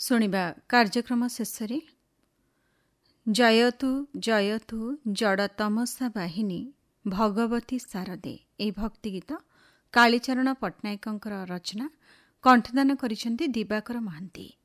ଶୁଣିବା କାର୍ଯ୍ୟକ୍ରମ ଶେଷରେ ଜୟତୁ ଜୟତୁ ଜଡ଼ ତମସା ବାହିନୀ ଭଗବତୀ ଶାରଦେ ଏହି ଭକ୍ତିଗୀତ କାଳୀଚରଣ ପଟ୍ଟନାୟକଙ୍କର ରଚନା, କଣ୍ଠଦାନ କରିଛନ୍ତି ଦିବାକର ମହାନ୍ତି।